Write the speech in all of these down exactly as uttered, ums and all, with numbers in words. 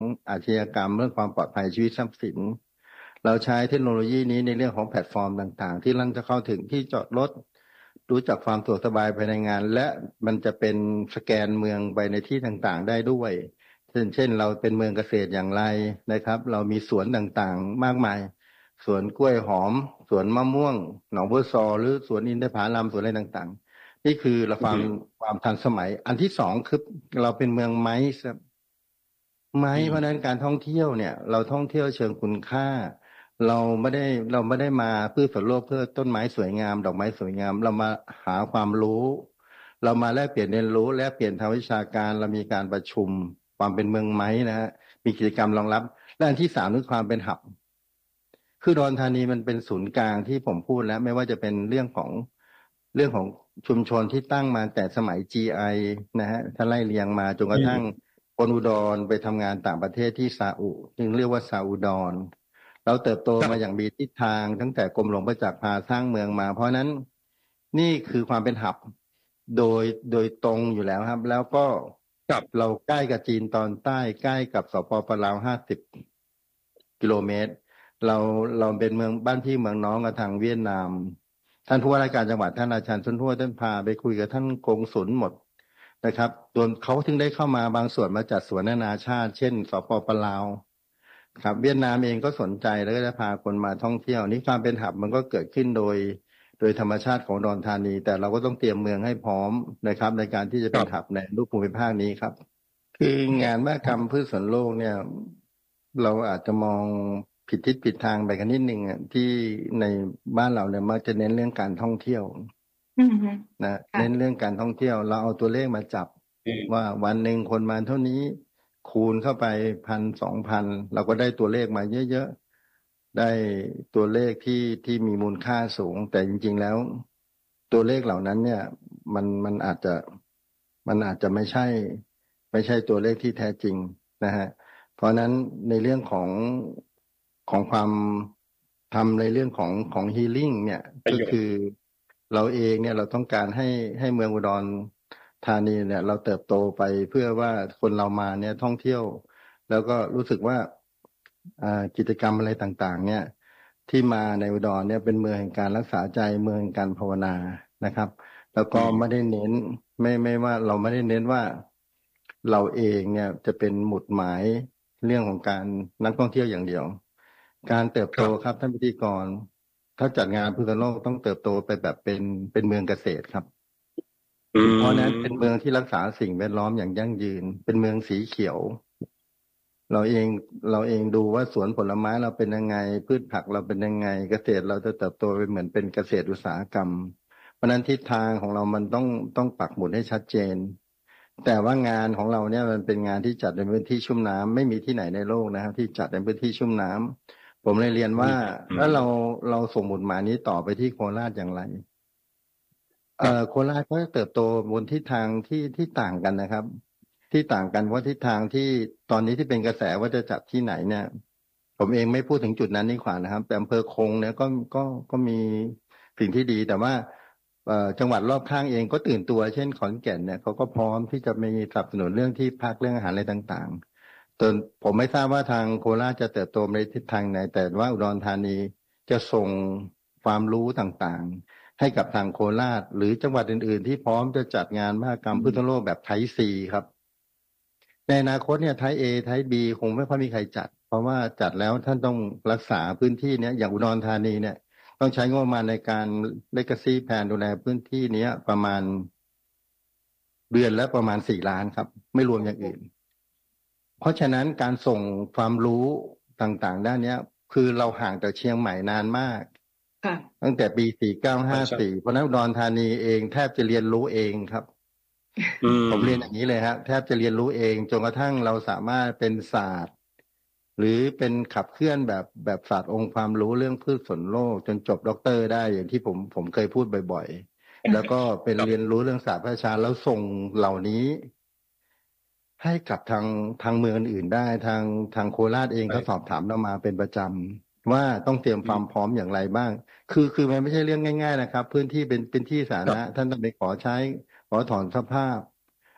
อาชญากรรมเรื่องความปลอดภัยชีวิตทรัพย์สินเราใช้เทคโนโลยีนี้ในเรื่องของแพลตฟอร์มต่างๆที่เราจะเข้าถึงที่จอดรถรู้จักความสะดวกสบายภายในงานและมันจะเป็นสแกนเมืองไปในที่ต่างๆได้ด้วยเช่นเช่นเราเป็นเมืองเกษตรอย่างไรนะครับเรามีสวนต่างๆมากมายสวนกล้วยหอมสวนมะม่วงหนองบัวซอหรือสวนอินทผลัมสวนอะไรต่างๆนี่คือเราความความทันสมัยอันที่สองคือเราเป็นเมืองไม้ไม้เพราะนั้นการท่องเที่ยวเนี่ยเราท่องเที่ยวเชิงคุณค่าเราไม่ได้เราไม่ได้มาเพื่อสวนโลกเพื่อต้นไม้สวยงามดอกไม้สวยงามเรามาหาความรู้เรามาแลกเปลี่ยนเรียนรู้แลกเปลี่ยนทางวิชาการเรามีการประชุมความเป็นเมืองไม้นะฮะมีกิจกรรมรองรับและอันที่สามคือความเป็นหับคืออุดรธานีมันเป็นศูนย์กลางที่ผมพูดแล้วไม่ว่าจะเป็นเรื่องของเรื่องของชุมชนที่ตั้งมาแต่สมัย จี ไอ นะฮะถ้าไล่เรียงมาจนกระทั่งคนอุดรไปทำงานต่างประเทศที่ซาอุจึงเรียกว่าซาอุดรเราเติบโตมาอย่างมีทิศทางตั้งแต่กรมหลวงประจักษ์พาสร้างเมืองมาเพราะนั้นนี่คือความเป็นหับโดยโดยตรงอยู่แล้วครับแล้วก็เราใกล้กับจีนตอนใต้ใกล้กับสปปลาวห้าสิบกิโลเมตรเราเราเป็นเมืองบ้านพี่เมืองน้องกับทางเวียดนามท่านผู้ว่าราชการจังหวัดท่านอาจารย์สุนทรท่านพาไปคุยกับท่านกงสุลหมดนะครับตัวเขาถึงได้เข้ามาบางส่วนมาจัดสวนนานาชาติเช่นสปปลาวครับเวียดนามเองก็สนใจแล้วก็จะพาคนมาท่องเที่ยวนี่ความเป็นหับมันก็เกิดขึ้นโดยโดยธรรมชาติของอุดรธานีแต่เราก็ต้องเตรียมเมืองให้พร้อมนะครับในการที่จะเป็นหับในรูปภูมิภาคนี้ครับคืองานมหกรรมพืชสวนโลกเนี่ยเราอาจจะมองผิดทิศผิดทางไปกันนิดนึงอ่ะที่ในบ้านเราเนี่ยมักจะเน้นเรื่องการท่องเที่ยวนะเน้นเรื่องการท่องเที่ยวเราเอาตัวเลขมาจับว่าวันหนึ่งคนมาเท่านี้คูณเข้าไปพันสองพันเราก็ได้ตัวเลขมาเยอะๆได้ตัวเลขที่ที่มีมูลค่าสูงแต่จริงๆแล้วตัวเลขเหล่านั้นเนี่ยมันมันอาจจะมันอาจจะไม่ใช่ไม่ใช่ตัวเลขที่แท้จริงนะฮะเพราะนั้นในเรื่องของของความทำในเรื่องของของฮีลิ่งเนี่ยก็คือเราเองเนี่ยเราต้องการให้ให้เมืองอุดรธานีเนี่ยเราเติบโตไปเพื่อว่าคนเรามาเนี่ยท่องเที่ยวแล้วก็รู้สึกว่ากิจกรรมอะไรต่างๆเนี่ยที่มาในอุดรเนี่ยเป็นเมืองแห่งการรักษาใจเมืองแห่งการภาวนานะครับแล้วก็ไม่ได้เน้นไม่ไม่ว่าเราไม่ได้เน้นว่าเราเองเนี่ยจะเป็นหมุดหมายเรื่องของการนักท่องเที่ยวอย่างเดียวการเติบโตครับท่านพิธีกรถ้าจัดงานพืชโลกต้องเติบโตไปแบบเป็นเป็นเมืองเกษตรครับเพราะนั้นเป็นเมืองที่รักษาสิ่งแวดล้อมอย่างยั่งยืนเป็นเมืองสีเขียวเราเองเราเองดูว่าสวนผลไม้เราเป็นยังไงพืชผักเราเป็นยังไงเกษตรเราจะเติบโตเป็นเหมือนเป็นเกษตรอุตสาหกรรมเพราะนั้นทิศทางของเรามันต้องต้องปักหมุดให้ชัดเจนแต่ว่างานของเราเนี่ยมันเป็นงานที่จัดในพื้นที่ชุ่มน้ำไม่มีที่ไหนในโลกนะครับที่จัดในพื้นที่ชุ่มน้ำผมเลยเรียนว่าแล้วเราเราส่งหมุดหมายนี้ต่อไปที่โคราชอย่างไรเอ่อโคราชก็เติบโตบนทิศทางที่ที่ต่างกันนะครับที่ต่างกันว่าทิศทางที่ตอนนี้ที่เป็นกระแสว่าจะจัดที่ไหนเนี่ยผมเองไม่พูดถึงจุดนั้นนี่ขวานะครับแต่อำเภอคงเนี่ยก็ก็ก็มีสิ่งที่ดีแต่ว่าจังหวัดรอบข้างเองก็ตื่นตัวเช่นขอนแก่นเนี่ยเขาก็พร้อมที่จะมีสนับสนุนเรื่องที่พักเรื่องอาหารอะไรต่างๆจนผมไม่ทราบว่าทางโคราชจะเติบโตในทิศทางไหนแต่ว่าอุดรธานีจะส่งความรู้ต่างๆให้กับทางโคราชหรือจังหวัดอื่นๆที่พร้อมจะจัดงานมหกรรมพุทธโลกแบบไทยซีครับในอนาคตเนี่ยไทยเอไทยบีคงไม่ค่อยมีใครจัดเพราะว่าจัดแล้วท่านต้องรักษาพื้นที่เนี้ยอย่างอุดรธานีเนี่ยต้องใช้งบประมาณในการ legacy plan ดูแลพื้นที่นี้ประมาณเดือนละประมาณสี่ล้านครับไม่รวมอย่างอื่นเพราะฉะนั้นการส่งความรู้ต่างๆด้านนี้คือเราห่างจากเชียงใหม่นานมากตั้งแต่ปีสี่เก้าห้าสี่เพราะนั้นอุดรธานีเองแทบจะเรียนรู้เองครับผมเรียนอย่างนี้เลยครับแทบจะเรียนรู้เองจนกระทั่งเราสามารถเป็นศาสตร์หรือเป็นขับเคลื่อนแบบแบบศาสตร์องค์ความรู้เรื่องพืชสวนโลกจนจบด็อกเตอร์ได้อย่างที่ผมผมเคยพูดบ่อยๆแล้วก็เป็นเรียนรู้เรื่องศาสตร์พระราชาแล้วส่งเหล่านี้ให้กับทางทางเมืองอื่นได้ทางทางโคราชเองก็สอบถามเรามาเป็นประจำว่าต้องเตรียมความพร้อมอย่างไรบ้างคือคือมันไม่ใช่เรื่องง่ายๆนะครับพื้นที่เป็นเป็นที่สาธารณะท่านต้องไปขอใช้ขอถอนสภาพ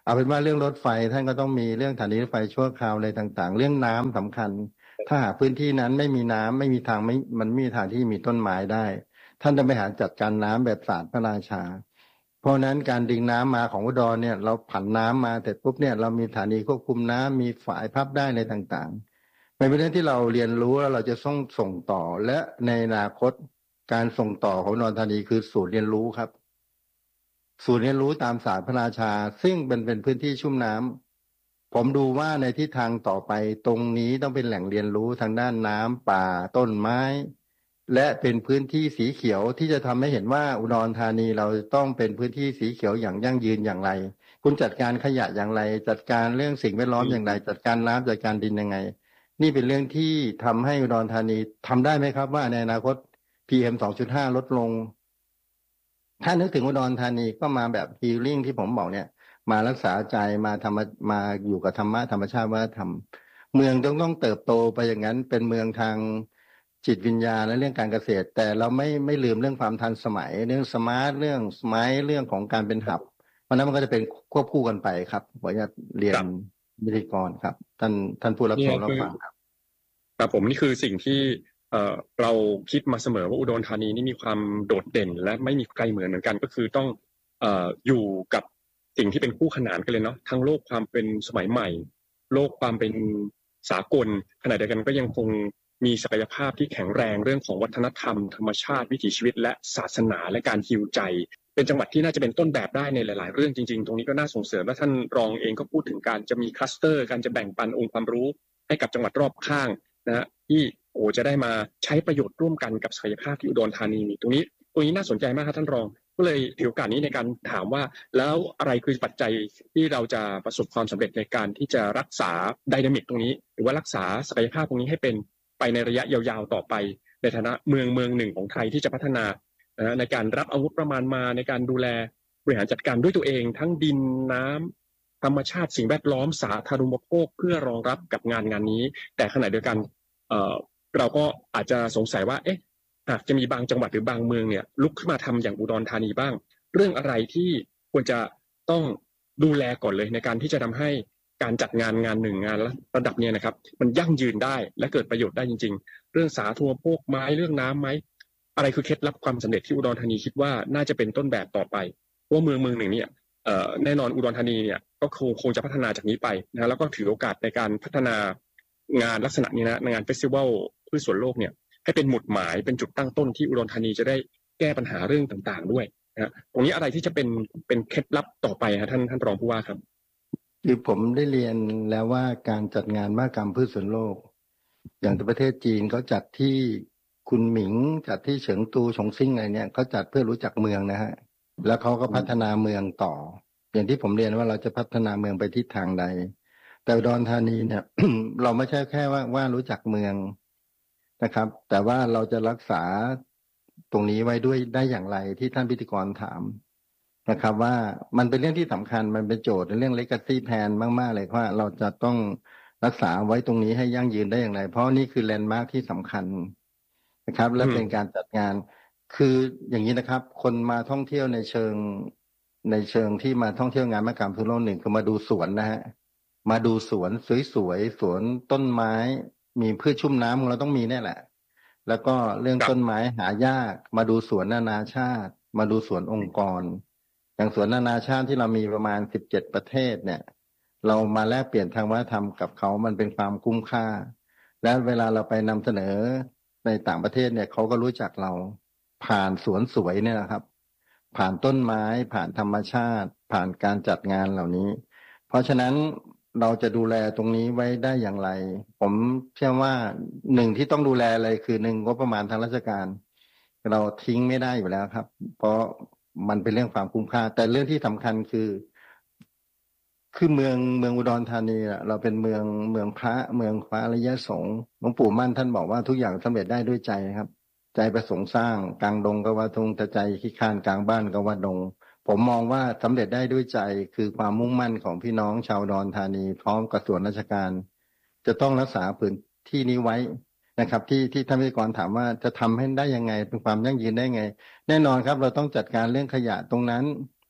เอาเป็นว่าเรื่องรถไฟท่านก็ต้องมีเรื่องสถานีรถไฟชั่วคราวอะไรต่างๆเรื่องน้ำสำคัญถ้าหากพื้นที่นั้นไม่มีน้ำไม่มีทางไม่มันไม่มีทางที่มีต้นไม้ได้ท่านจะไปหาจัดการน้ำแบบศาสตร์พระราชาเพราะนั้นการดึงน้ำมาของอุดรเนี่ยเราผันน้ำมาเสร็จปุ๊บเนี่ยเรามีสถานีควบคุมน้ำมีฝายพับได้ในต่างๆมันเป็นเรื่องที่เราเรียนรู้แล้วเราจะต้องส่งต่อและในอนาคตการส่งต่อของอุดรธานีคือศูนย์เรียนรู้ครับศูนย์เรียนรู้ตามศาสตร์พระราชาซึ่งเป็นเป็นพื้นที่ชุ่มน้ำผมดูว่าในทิศทางต่อไปตรงนี้ต้องเป็นแหล่งเรียนรู้ทางด้านน้ำป่าต้นไม้และเป็นพื้นที่สีเขียวที่จะทำให้เห็นว่าอุดรธานีเราต้องเป็นพื้นที่สีเขียวอย่างยั่งยืนอย่างไรคุณจัดการขยะอย่างไรจัดการเรื่องสิ่งแวดล้อมอย่างไรจัดการน้ำจัดการดินยังไงนี่เป็นเรื่องที่ทำให้อุดรธานีทำได้ไหมครับว่าในอนาคต พี เอ็ม สองจุดห้า ลดลงถ้านึกถึงอุดรธานีก็มาแบบฮีลิ่งที่ผมบอกเนี่ยมารักษาใจมาทำมาอยู่กับธรรมะธรรมชาติวัฒนธรรมเมืองต้องต้องเติบโตไปอย่างนั้นเป็นเมืองทางจิตวิญญาณและเรื่องการเกษตรแต่เราไม่ไม่ลืมเรื่องความทันสมัยเรื่องสมาร์ทเรื่องสมัยเรื่องของการเป็นหับเพราะนั้นมันก็จะเป็นควบคู่กันไปครับขออนุญาตเรียนวิทยากรครับท่านท่านผู้รับชมรับฟังครับครับผมนี่คือสิ่งที่เอ่อเราคิดมาเสมอว่าอุดรธานีนี่มีความโดดเด่นและไม่มีใครเหมือนเหมือนกันก็คือต้องเอ่ออยู่กับสิ่งที่เป็นคู่ขนานกันเลยเนาะทั้งโลกความเป็นสมัยใหม่โลกความเป็นสากลขณะเดียวกันก็ยังคงมีศักยภาพที่แข็งแรงเรื่องของวัฒนธรรมธรรมชาติวิถีชีวิตและศาสนาและการฮีลใจเป็นจังหวัดที่น่าจะเป็นต้นแบบได้ในหลายๆเรื่องจริงๆตรงนี้ก็น่าส่งเสริมและท่านรองเองก็พูดถึงการจะมีคลัสเตอร์การจะแบ่งปันองค์ความรู้ให้กับจังหวัดรอบข้างนะฮะที่โอ้จะได้มาใช้ประโยชน์ร่วมกันกับศักยภาพที่อุดรธานีมีตรงนี้ตรงนี้น่าสนใจมากครับท่านรองก็เลยถือโอกาสนี้ในการถามว่าแล้วอะไรคือปัจจัยที่เราจะประสบความสำเร็จในการที่จะรักษาไดนามิกตรงนี้หรือว่ารักษาศักยภาพตรงนี้ให้เป็นไปในระยะยาวๆต่อไปในฐานะเมืองเมืองหนึ่งของไทยที่จะพัฒนานะในการรับอาวุธประมาณมาในการดูแลบริหารจัดการด้วยตัวเองทั้งดินน้ำธรรมชาติสิ่งแวดล้อมสาธารณูปโภคเพื่อรองรับกับงานงานนี้แต่ขณะเดียวกันเอ่อเราก็อาจจะสงสัยว่าเอ๊ะหากจะมีบางจังหวัดหรือบางเมืองเนี่ยลุกขึ้นมาทำอย่างอุดรธานีบ้างเรื่องอะไรที่ควรจะต้องดูแลก่อนเลยในการที่จะทำให้การจัดงานงานหนึ่งงานระดับเนี้ยนะครับมันยั่งยืนได้และเกิดประโยชน์ได้จริงๆเรื่องสาธารณูปโภคไม้เรื่องน้ำไหมอะไรคือเคล็ดลับความสำเร็จที่อุดรธานีคิดว่าน่าจะเป็นต้นแบบต่อไปเพราะว่าเมืองเมืองหนึ่งเนี่ยเอ่อแน่นอนอุดรธานีเนี่ยก็คงคงจะพัฒนาจากนี้ไปนะแล้วก็ถือโอกาสในการพัฒนางานลักษณะนี้นะงานเฟสติวัลพืชสวนโลกเนี่ยให้เป็นหมุดหมายเป็นจุดตั้งต้นที่อุดรธานีจะได้แก้ปัญหาเรื่องต่างๆด้วยนะตรงนี้อะไรที่จะเป็นเป็นเคล็ดลับต่อไปฮะท่านท่านรองผู้ว่าครับคือผมได้เรียนแล้วว่าการจัดงานมหกรรมพืชสวนโลกอย่างประเทศจีนเขาจัดที่คุณหมิงจัดที่เฉิงตูฉงซิ่งอะไรเนี่ยเขาจัดเพื่อรู้จักเมืองนะฮะแล้วเขาก็พัฒนาเมืองต่ออย่างที่ผมเรียนว่าเราจะพัฒนาเมืองไปทิศทางใดแต่อุดรธานีเนี่ย เราไม่ใช่แค่ว่าว่ารู้จักเมืองนะครับแต่ว่าเราจะรักษาตรงนี้ไว้ด้วยได้อย่างไรที่ท่านพิธีกรถามนะครับว่ามันเป็นเรื่องที่สำคัญมันเป็นโจทย์ในเรื่อง legacy plan มากๆเลยว่าเราจะต้องรักษาไว้ตรงนี้ให้ยั่งยืนได้อย่างไรเพราะนี่คือแลนด์มาร์คที่สำคัญนะครับและเป็นการจัดงานคืออย่างนี้นะครับคนมาท่องเที่ยวในเชิงในเชิงที่มาท่องเที่ยวงานมหกรรมทั่วโลกหนึ่งคือมาดูสวนนะฮะมาดูสวนสวยๆสวนต้นไม้มีพืชชุ่มน้ำเราต้องมีแน่แหละแล้วก็เรื่องต้นไม้หายากมาดูสวนนานาชาติมาดูสวนองค์กรอย่างสวนนานาชาติที่เรามีประมาณสิบเจ็ดประเทศเนี่ยเรามาแลกเปลี่ยนทางวัฒนธรรมกับเขามันเป็นความคุ้มค่าและเวลาเราไปนำเสนอในต่างประเทศเนี่ยเขาก็รู้จักเราผ่านสวนสวยเนี่ยนะครับผ่านต้นไม้ผ่านธรรมชาติผ่านการจัดงานเหล่านี้เพราะฉะนั้นเราจะดูแลตรงนี้ไว้ได้อย่างไรผมเชื่อว่าหนึ่งที่ต้องดูแลเลยคือหนึ่งงบประมาณทางราชการเราทิ้งไม่ได้อยู่แล้วครับเพราะมันเป็นเรื่องความคุ้มค่าแต่เรื่องที่สำคัญคือคือเมืองเมืองอุดรธานีอ่ะเราเป็นเมืองเมืองพระเมืองพระอริยสงฆ์หลวงปู่มั่นท่านบอกว่าทุกอย่างสำเร็จได้ด้วยใจครับใจประสงค์สร้างกลางดงก็ว่าทงแต่ใจขี้ข้านกลางบ้านก็ว่าดงผมมองว่าสำเร็จได้ด้วยใจคือความมุ่งมั่นของพี่น้องชาวอุดรธานีพร้อมกับส่วนราชการจะต้องรักษาพื้นที่นี้ไว้นะครับที่ที่ท่านพิธีกรถามว่าจะทำให้ได้ยังไงเป็นความยั่งยืนได้ไงแน่นอนครับเราต้องจัดการเรื่องขยะตรงนั้น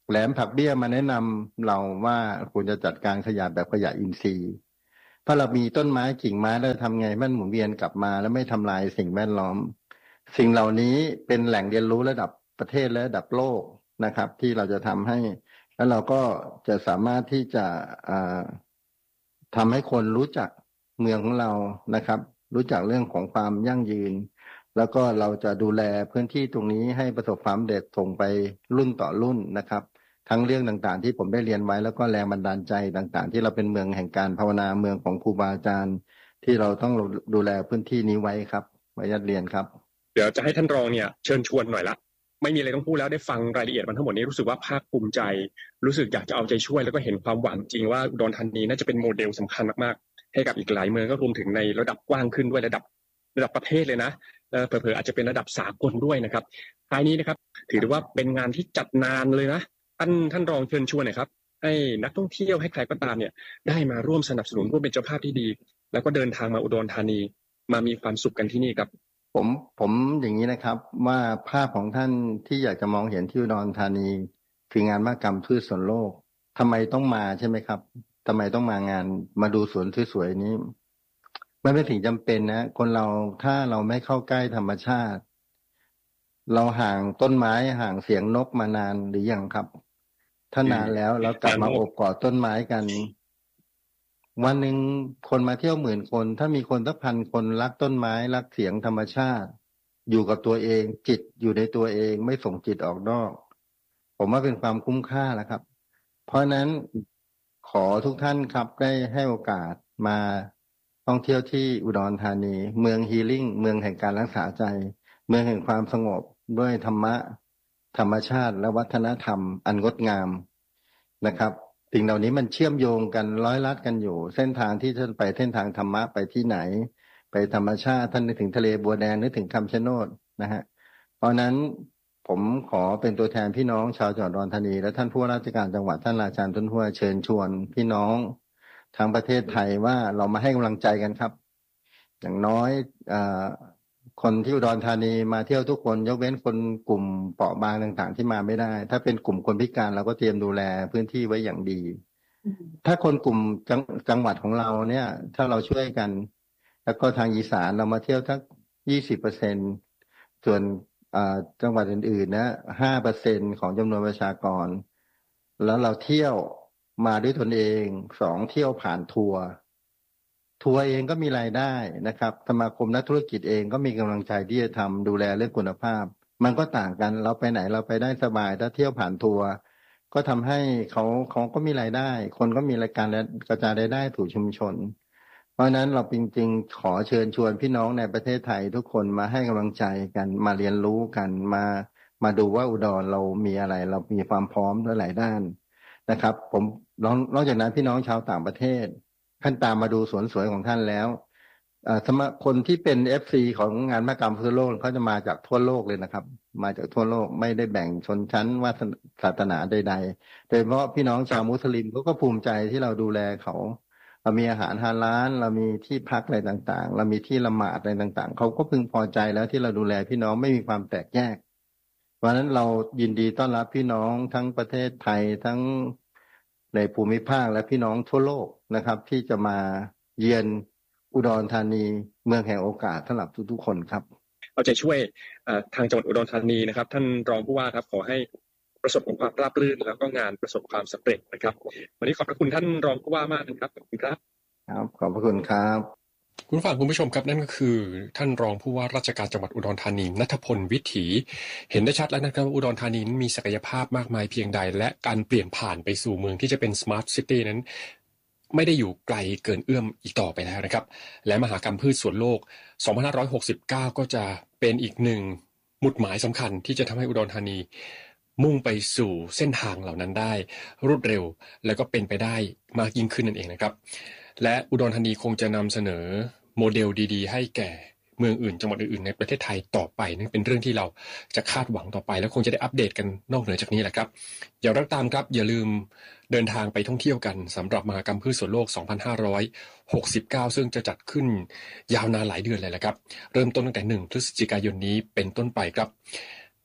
แหลมผักเบี้ยมาแนะนำเราว่าควรจะจัดการขยะแบบขยะอินทรีย์เพราะเรามีต้นไม้กิ่งไม้แล้วทำไงมันหมุนเวียนกลับมาแล้วไม่ทำลายสิ่งแวดล้อมสิ่งเหล่านี้เป็นแหล่งเรียนรู้ระดับประเทศและระดับโลกนะครับที่เราจะทำให้แล้วเราก็จะสามารถที่จะทำให้คนรู้จักเมืองของเรานะครับรู้จักเรื่องของความยั่งยืนแล้วก็เราจะดูแลพื้นที่ตรงนี้ให้ประสบความสำเร็จส่งไปรุ่นต่อรุ่นนะครับทั้งเรื่องต่างๆที่ผมได้เรียนไว้แล้วก็แรงบันดาลใจต่างๆที่เราเป็นเมืองแห่งการภาวนาเมืองของครูบาอาจารย์ที่เราต้องดูแลพื้นที่นี้ไว้ครับขออนุญาตเรียนครับเดี๋ยวจะให้ท่านรองเนี่ยเชิญชวนหน่อยละไม่มีอะไรต้องพูดแล้วได้ฟังรายละเอียดมันทั้งหมดนี้รู้สึกว่าภาคภูมิใจรู้สึกอยากจะเอาใจช่วยแล้วก็เห็นความหวังจริงว่าอุดรธานีน่าจะเป็นโมเดลสำคัญมากๆให้กับอีกหลายเมืองก็รวมถึงในระดับกว้างขึ้นด้วยระดับระดับประเทศเลยนะเผลอๆอาจจะเป็นระดับสากลด้วยนะครับท้ายนี้นะครับถือได้ว่าเป็นงานที่จัดนานเลยนะท่านท่านรองเชิญชวนหน่อยครับให้นักท่องเที่ยวให้ใครก็ตามเนี่ยได้มาร่วมสนับสนุนร่วมเป็นเจ้าภาพที่ดีแล้วก็เดินทางมาอุดรธานีมามีความสุขกันที่นี่ครับผมผมอย่างนี้นะครับว่าภาพของท่านที่อยากจะมองเห็นที่อุดรธานีคืองานมหกรรมพืชสวนโลกทำไมต้องมาใช่ไหมครับทำไมต้องมางานมาดูสวนสวยๆนี้ไม่เป็นสิ่งจำเป็นนะคนเราถ้าเราไม่เข้าใกล้ธรรมชาติเราห่างต้นไม้ห่างเสียงนกมานานหรือยังครับถ้านานแล้วเรากลับมาโอบกอดต้นไม้กันวันหนึ่งคนมาเที่ยวหมื่นคนถ้ามีคนสักพันคนรักต้นไม้รักเสียงธรรมชาติอยู่กับตัวเองจิตอยู่ในตัวเองไม่ส่งจิตออกนอกผมว่าเป็นความคุ้มค่าแล้วครับเพราะนั้นขอทุกท่านครับได้ให้โอกาสมาท่องเที่ยวที่อุดรธานีเมืองฮีลิ่งเมืองแห่งการรักษาใจเมืองแห่งความสงบด้วยธรรมะธรรมชาติและวัฒนธรรมอันงดงามนะครับสิ่งเหล่านี้มันเชื่อมโยงกันร้อยลัดกันอยู่เส้นทางที่ท่านไปเส้นทางธรรมะไปที่ไหนไปธรรมชาติท่านนึกถึงทะเลบัวแดงนึกถึงคำชะโนดนะฮะเพราะนั้นผมขอเป็นตัวแทนพี่น้องชาวจังหวัดอุดรธานีและท่านผู้ว่าราชการจังหวัดท่านราชาญต้นหัวเชิญชวนพี่น้องทั้งประเทศไทยว่าเรามาให้กำลังใจกันครับอย่างน้อยอ่าคนที่อุดรธานีมาเที่ยวทุกคนยกเว้นคนกลุ่มเปราะบางต่างๆที่มาไม่ได้ถ้าเป็นกลุ่มคนพิการเราก็เตรียมดูแลพื้นที่ไว้อย่างดีถ้าคนกลุ่มจังจังหวัดของเราเนี่ยถ้าเราช่วยกันแล้วก็ทางอีสานเรามาเที่ยวทั้งยี่สิบเปอร์เซ็นต์ส่วนจังหวัดอื่นๆนะห้าเปอร์เซ็นต์ของจำนวนประชากรแล้วเราเที่ยวมาด้วยตนเองสองเที่ยวผ่านทัวร์ทัวร์เองก็มีรายได้นะครับสมาคมนักธุรกิจเองก็มีกำลังใจที่จะทำดูแลเรื่องคุณภาพมันก็ต่างกันเราไปไหนเราไปได้สบายถ้าเที่ยวผ่านทัวร์ก็ทำให้เขาเขาก็มีรายได้คนก็มีรายการและกระจายรายได้สู่ชุมชนเพราะนั้นเราจริงๆขอเชิญชวนพี่น้องในประเทศไทยทุกคนมาให้กำลังใจกันมาเรียนรู้กันมามาดูว่าอุดรเรามีอะไรเรามีความพร้อมหลายด้านนะครับผมนอกจากนั้นพี่น้องชาวต่างประเทศท่านตามมาดูสวนสวยของท่านแล้วสมัครคนที่เป็น เอฟ ซี ของงานมหกรรมพืชโลกเขาจะมาจากทั่วโลกเลยนะครับมาจากทั่วโลกไม่ได้แบ่งชนชั้นว่าศาสนาใดๆโดยเฉพาะพี่น้องชาวมุสลิมเขาก็ภูมิใจที่เราดูแลเขาเรามีอาหารฮาลาลเรามีที่พักอะไรต่างๆเรามีที่ละหมาดอะไรต่างๆเขาก็พึงพอใจแล้วที่เราดูแลพี่น้องไม่มีความแตกแยกเพราะฉะนั้นเรายินดีต้อนรับพี่น้องทั้งประเทศไทยทั้งในภูมิภาคและพี่น้องทั่วโลกนะครับที่จะมาเยือนอุดรธานีเมืองแห่งโอกาสสำหรับทุกๆคนครับเอาใจช่วยทางจังหวัดอุดรธานีนะครับท่านรองผู้ว่าครับขอให้ประสบความราบรื่นแล้วก็งานประสบความสำเร็จนะครับวันนี้ขอบพระคุณท่านรองผู้ว่ามากนะครับขอบคุณครับครับขอบพระคุณครับคุณผู้ฟังคุณผู้ชมครับนั่นก็คือท่านรองผู้ว่าราชการจังหวัดอุดรธานีณัฐพลวิถีเห็นได้ชัดแล้วนะครับว่าอุดรธานีนั้นมีศักยภาพมากมายเพียงใดและการเปลี่ยนผ่านไปสู่เมืองที่จะเป็นสมาร์ทซิตี้นั้นไม่ได้อยู่ไกลเกินเอื้อมอีกต่อไปแล้วนะครับและมหกรรมพืชสวนโลกสองพันห้าร้อยหกสิบเก้าก็จะเป็นอีกหนึ่งหมุดหมายสำคัญที่จะทำให้อุดรธานีมุ่งไปสู่เส้นทางเหล่านั้นได้รวดเร็วและก็เป็นไปได้มากยิ่งขึ้นนั่นเองนะครับและอุดรธานีคงจะนำเสนอโมเดลดีๆให้แก่เมืองอื่นจังหวัดอื่นๆในประเทศไทยต่อไปนั่นเป็นเรื่องที่เราจะคาดหวังต่อไปแล้วคงจะได้อัปเดตกันนอกเหนือจากนี้แหละครับอย่างไรก็ตามครับอย่าลืมเดินทางไปท่องเที่ยวกันสำหรับมหกรรมพืชสวนโลกสองพันห้าร้อยหกสิบเก้าซึ่งจะจัดขึ้นยาวนานหลายเดือนเลยแหละครับเริ่มต้นตั้งแต่หนึ่งพฤศจิกายนนี้เป็นต้นไปครับ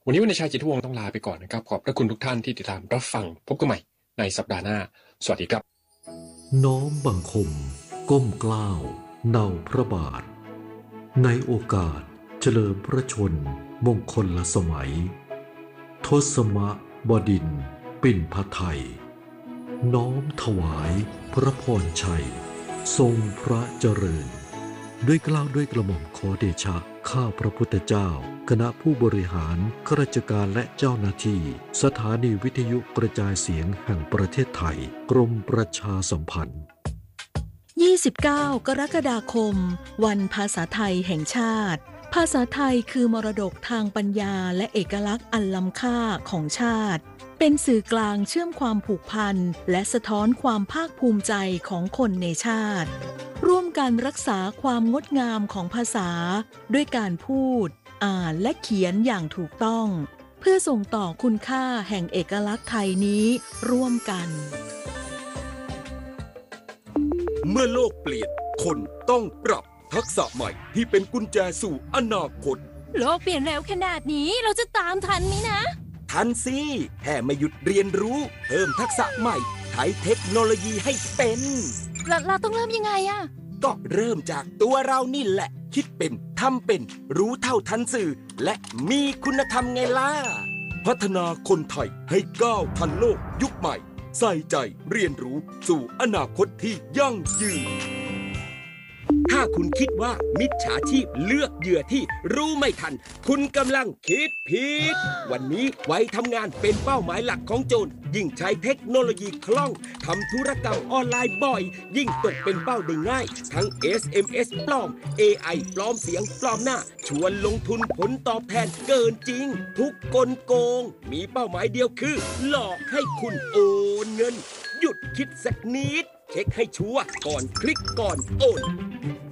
วันนี้วันในชายจิตวงศ์ต้องลาไปก่อนนะครับขอบพระคุณทุกท่านที่ติดตามรับฟังพบกันใหม่ในสัปดาห์หน้าสวัสดีครับน้อมบังคมก้มเกล้าวเนาพระบาทในโอกาสเฉลิมพระชนมงคลละสมัยทศมบดินทร์ปิ่นพไทยน้อมถวายพระพรชัยทรงพระเจริญด้วยเกล้าวด้วยกระหม่อมขอเดชะข้าพระพุทธเจ้าคณะผู้บริหารข้าราชการและเจ้าหน้าที่สถานีวิทยุกระจายเสียงแห่งประเทศไทยกรมประชาสัมพันธ์ยี่สิบเก้ากรกฎาคมวันภาษาไทยแห่งชาติภาษาไทยคือมรดกทางปัญญาและเอกลักษณ์อันล้ำค่าของชาติเป็นสื่อกลางเชื่อมความผูกพันและสะท้อนความภาคภูมิใจของคนในชาติร่วมกันรักษาความงดงามของภาษาด้วยการพูดอ่านและเขียนอย่างถูกต้องเพื่อส่งต่อคุณค่าแห่งเอกลักษณ์ไทยนี้ร่วมกันเมื่อโลกเปลี่ยนคนต้องปรับทักษะใหม่ที่เป็นกุญแจสู่อนาคตโลกเปลี่ยนเร็วขนาดนี้เราจะตามทันไหมนะทันสิแค่ไม่หยุดเรียนรู้เพิ่มทักษะใหม่ใช้เทคโนโลยีให้เป็นเราเราต้องเริ่มยังไงอะก็เริ่มจากตัวเรานี่แหละคิดเป็นทำเป็นรู้เท่าทันสื่อและมีคุณธรรมไงล่ะพัฒนาคนไทยให้ก้าวทันโลกยุคใหม่ใส่ใจเรียนรู้สู่อนาคตที่ยั่งยืนถ้าคุณคิดว่ามิจฉาชีพเลือกเหยื่อที่รู้ไม่ทันคุณกำลังคิดผิดวันนี้ไว้ทำงานเป็นเป้าหมายหลักของโจรยิ่งใช้เทคโนโลยีคล่องทำธุรกรรมออนไลน์บ่อยยิ่งตกเป็นเป้าได้ง่ายทั้ง เอส เอ็ม เอส ปลอม เอ ไอ ปลอมเสียงปลอมหน้าชวนลงทุนผลตอบแทนเกินจริงทุกกลโกงมีเป้าหมายเดียวคือหลอกให้คุณโอนเงินหยุดคิดสักนิดเช็คให้ชัวร์ก่อนคลิกก่อนโอน